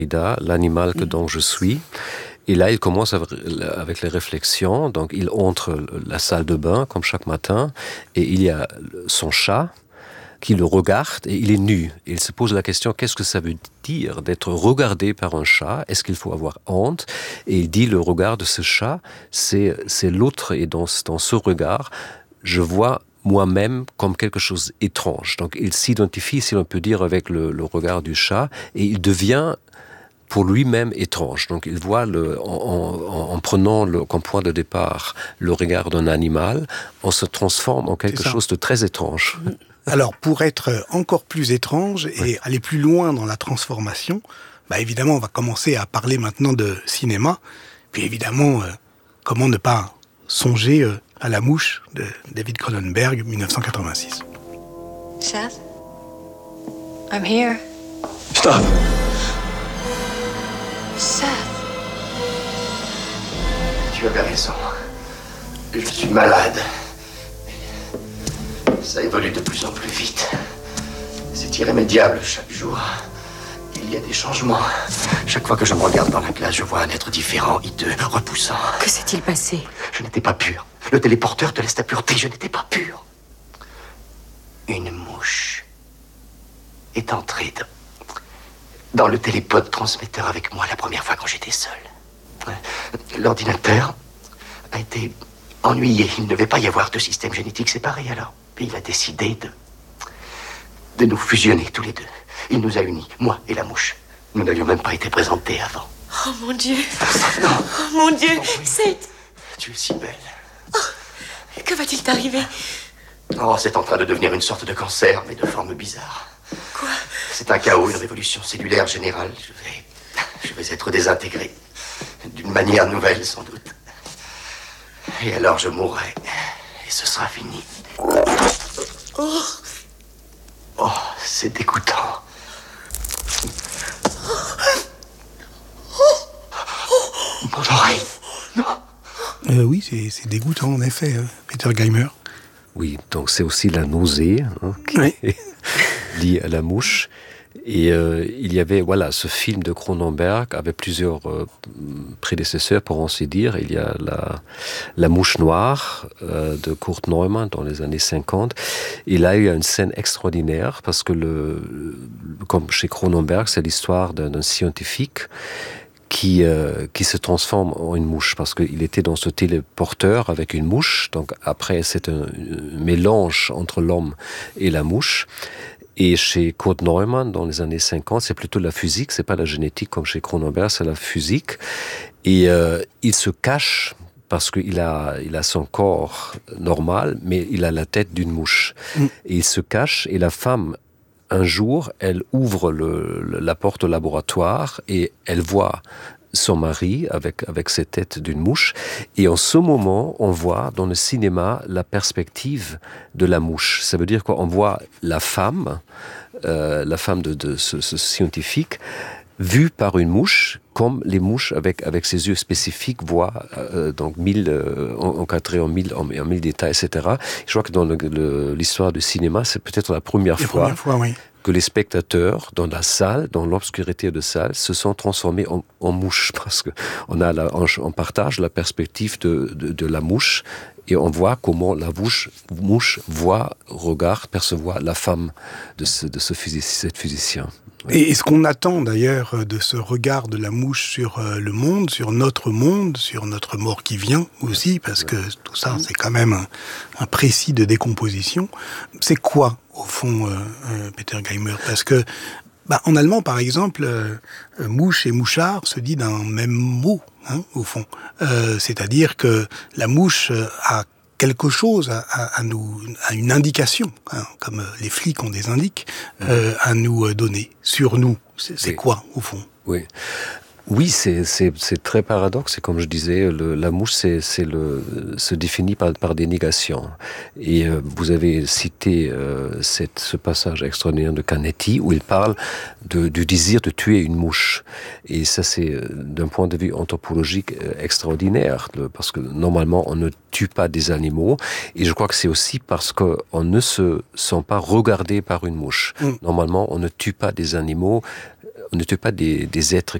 L'animal que donc je suis. Et là, il commence avec les réflexions. Donc, il entre la salle de bain, comme chaque matin, et il y a son chat qui le regarde et il est nu. Et il se pose la question, qu'est-ce que ça veut dire d'être regardé par un chat? Est-ce qu'il faut avoir honte? Et il dit, le regard de ce chat, c'est l'autre. Et dans ce regard, je vois moi-même comme quelque chose d'étrange. Donc, il s'identifie, si l'on peut dire, avec le regard du chat, et il devient pour lui-même étrange. Donc il voit, en prenant comme point de départ le regard d'un animal, on se transforme en quelque chose de très étrange. Alors pour être encore plus étrange et aller plus loin dans la transformation, évidemment on va commencer à parler maintenant de cinéma, puis évidemment comment ne pas songer à La Mouche de David Cronenberg, 1986. Seth, I'm here. Stop. Seth. Tu avais raison. Je suis malade. Ça évolue de plus en plus vite. C'est irrémédiable chaque jour. Il y a des changements. Chaque fois que je me regarde dans la glace, je vois un être différent, hideux, repoussant. Que s'est-il passé? Je n'étais pas pur. Le téléporteur te laisse ta pureté. Je n'étais pas pur. Une mouche est entrée dans le télépod transmetteur avec moi la première fois quand j'étais seul. L'ordinateur a été ennuyé. Il ne devait pas y avoir de système génétique séparé alors. Et il a décidé de nous fusionner tous les deux. Il nous a unis, moi et la mouche. Nous n'avions même pas été présentés avant. Oh mon Dieu! Non. Oh mon Dieu! Seth! Tu es si belle. Oh, que va-t-il t'arriver? Oh, c'est en train de devenir une sorte de cancer, mais de forme bizarre. Quoi? C'est un chaos, une révolution cellulaire générale. Je vais être désintégré. D'une manière nouvelle, sans doute. Et alors je mourrai. Et ce sera fini. Oh, c'est dégoûtant. Mon oreille. Non. Oui, c'est dégoûtant en effet, Peter Geimer. Oui, donc c'est aussi la nausée qui est liée à la mouche. Et il y avait ce film de Cronenberg avec plusieurs prédécesseurs, pour ainsi dire. Il y a la mouche noire de Kurt Neumann dans les années 50. Et là, il y a une scène extraordinaire parce que, comme chez Cronenberg, c'est l'histoire d'un scientifique qui se transforme en une mouche parce qu'il était dans ce téléporteur avec une mouche. Donc après, c'est un mélange entre l'homme et la mouche. Et chez Kurt Neumann, dans les années 50, c'est plutôt la physique, c'est pas la génétique comme chez Cronenberg, c'est la physique. Et il se cache parce qu'il a son corps normal, mais il a la tête d'une mouche. Et il se cache, et la femme, un jour, elle ouvre la porte au laboratoire et elle voit son mari avec cette tête d'une mouche. Et en ce moment, on voit dans le cinéma la perspective de la mouche. Ça veut dire qu'on voit la femme de ce scientifique, vue par une mouche, comme les mouches avec ses yeux spécifiques voient, donc encadrés en mille détails, etc. Je crois que dans l'histoire du cinéma, c'est peut-être la première fois que les spectateurs, dans la salle, dans l'obscurité de salle, se sont transformés en mouches, parce que on partage la perspective de la mouche, et on voit comment la mouche voit, regarde, perçoit la femme de cet physicien. Ouais. Et ce qu'on attend d'ailleurs de ce regard de la mouche sur le monde, sur notre mort qui vient aussi, parce que tout ça, c'est quand même un précis de décomposition. C'est quoi, au fond, Peter Geimer? Parce que, en allemand, par exemple, mouche et mouchard se dit d'un même mot, au fond. C'est-à-dire que la mouche a quelque chose à une indication, comme les flics ont des indices, à nous donner sur nous. C'est quoi, au fond? Oui, c'est très paradoxe. Et comme je disais, la mouche se définit par des négations. Et vous avez cité ce passage extraordinaire de Canetti où il parle du désir de tuer une mouche. Et ça, c'est d'un point de vue anthropologique extraordinaire, parce que normalement, on ne tue pas des animaux. Et je crois que c'est aussi parce qu'on ne se sent pas regardé par une mouche. Normalement, on ne tue pas des animaux on n'était pas des êtres